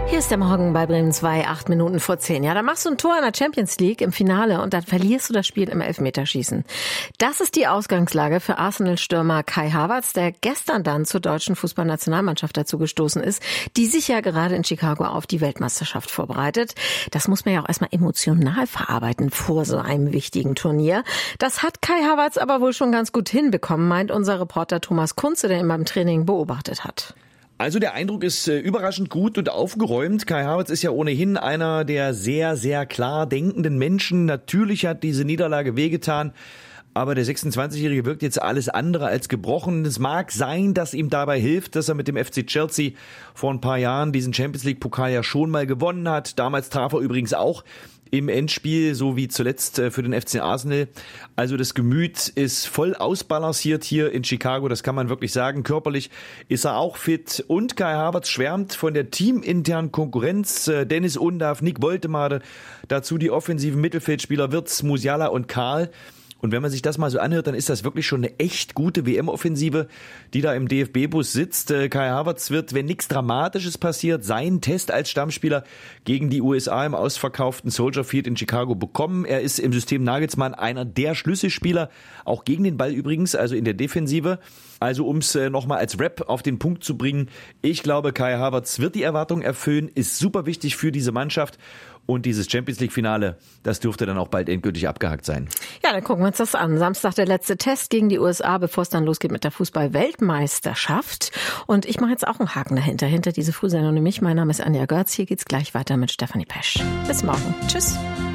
Hier ist der Morgen bei Bremen 2, 8 Minuten vor 10. Ja, da machst du ein Tor in der Champions League im Finale und dann verlierst du das Spiel im Elfmeterschießen. Das ist die Ausgangslage für Arsenal-Stürmer Kai Havertz, der gestern dann zur deutschen Fußballnationalmannschaft dazu gestoßen ist, die sich ja gerade in Chicago auf die Weltmeisterschaft vorbereitet. Das muss man ja auch erstmal emotional verarbeiten vor so einem wichtigen Turnier. Das hat Kai Havertz aber wohl schon ganz gut hinbekommen, meint unser Reporter Thomas Kunze, der ihn beim Training beobachtet hat. Also der Eindruck ist überraschend gut und aufgeräumt. Kai Havertz ist ja ohnehin einer der sehr, sehr klar denkenden Menschen. Natürlich hat diese Niederlage wehgetan, aber der 26-Jährige wirkt jetzt alles andere als gebrochen. Es mag sein, dass ihm dabei hilft, dass er mit dem FC Chelsea vor ein paar Jahren diesen Champions-League-Pokal ja schon mal gewonnen hat. Damals traf er übrigens auch im Endspiel, so wie zuletzt für den FC Arsenal. Also das Gemüt ist voll ausbalanciert hier in Chicago, das kann man wirklich sagen. Körperlich ist er auch fit und Kai Havertz schwärmt von der teaminternen Konkurrenz. Dennis Undav, Nick Woltemade, dazu die offensiven Mittelfeldspieler Wirtz, Musiala und Karl. Und wenn man sich das mal so anhört, dann ist das wirklich schon eine echt gute WM-Offensive, die da im DFB-Bus sitzt. Kai Havertz wird, wenn nichts Dramatisches passiert, seinen Test als Stammspieler gegen die USA im ausverkauften Soldier Field in Chicago bekommen. Er ist im System Nagelsmann einer der Schlüsselspieler, auch gegen den Ball übrigens, also in der Defensive. Also um es nochmal als Rap auf den Punkt zu bringen, ich glaube, Kai Havertz wird die Erwartung erfüllen, ist super wichtig für diese Mannschaft. Und dieses Champions-League-Finale, das dürfte dann auch bald endgültig abgehakt sein. Ja, dann gucken wir uns das an. Samstag der letzte Test gegen die USA, bevor es dann losgeht mit der Fußball-Weltmeisterschaft. Und ich mache jetzt auch einen Haken dahinter, hinter diese Frühsendung nämlich. Mein Name ist Anja Görz. Hier geht's gleich weiter mit Stefanie Pesch. Bis morgen. Tschüss.